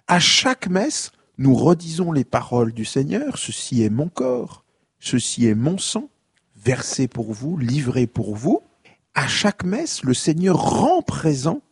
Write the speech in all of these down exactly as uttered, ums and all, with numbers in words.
À chaque messe, nous redisons les paroles du Seigneur. Ceci est mon corps, ceci est mon sang, versé pour vous, livré pour vous. À chaque messe, le Seigneur rend présent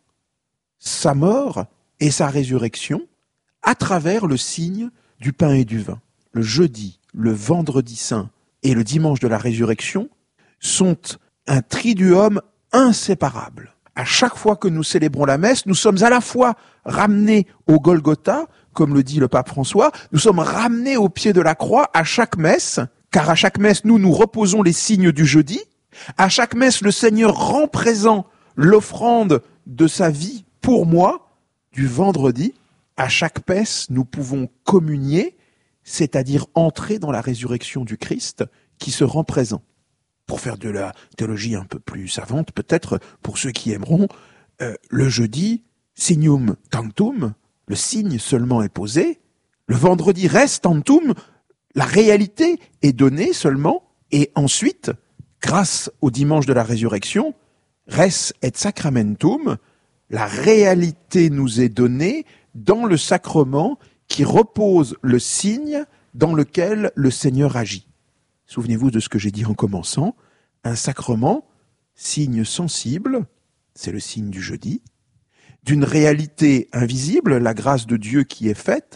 sa mort et sa résurrection à travers le signe du pain et du vin. Le jeudi, le vendredi saint et le dimanche de la résurrection sont un triduum inséparable. À chaque fois que nous célébrons la messe, nous sommes à la fois ramenés au Golgotha, comme le dit le pape François, nous sommes ramenés au pied de la croix à chaque messe, car à chaque messe, nous nous reposons les signes du jeudi. À chaque messe, le Seigneur rend présent l'offrande de sa vie pour moi du vendredi. À chaque messe, nous pouvons communier, c'est-à-dire entrer dans la résurrection du Christ qui se rend présent. Pour faire de la théologie un peu plus savante, peut-être pour ceux qui aimeront, euh, le jeudi, signum tantum, le signe seulement est posé. Le vendredi, res tantum, la réalité est donnée seulement. Et ensuite, grâce au dimanche de la résurrection, res et sacramentum, la réalité nous est donnée dans le sacrement qui repose le signe dans lequel le Seigneur agit. Souvenez-vous de ce que j'ai dit en commençant. Un sacrement, signe sensible, c'est le signe du jeudi, d'une réalité invisible, la grâce de Dieu qui est faite,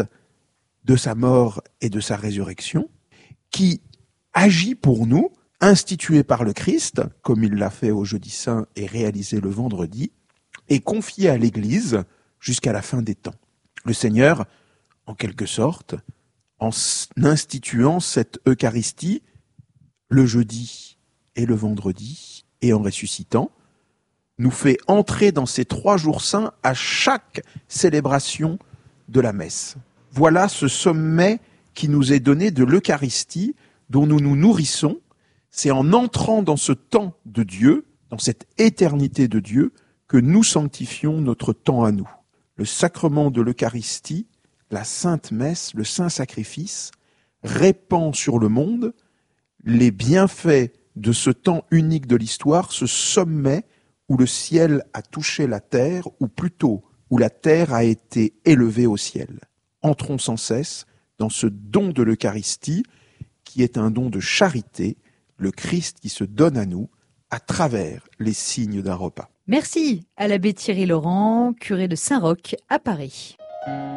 de sa mort et de sa résurrection, qui agit pour nous, institué par le Christ, comme il l'a fait au jeudi saint et réalisé le vendredi, et confié à l'Église jusqu'à la fin des temps. Le Seigneur, en quelque sorte, en instituant cette Eucharistie, le jeudi et le vendredi, et en ressuscitant, nous fait entrer dans ces trois jours saints à chaque célébration de la messe. Voilà ce sommet qui nous est donné de l'Eucharistie, dont nous nous nourrissons. C'est en entrant dans ce temps de Dieu, dans cette éternité de Dieu, que nous sanctifions notre temps à nous. Le sacrement de l'Eucharistie, la Sainte Messe, le Saint Sacrifice, répand sur le monde les bienfaits de ce temps unique de l'histoire, ce sommet où le ciel a touché la terre, ou plutôt où la terre a été élevée au ciel. Entrons sans cesse dans ce don de l'Eucharistie, qui est un don de charité, le Christ qui se donne à nous à travers les signes d'un repas. Merci à l'abbé Thierry Laurent, curé de Saint-Roch à Paris.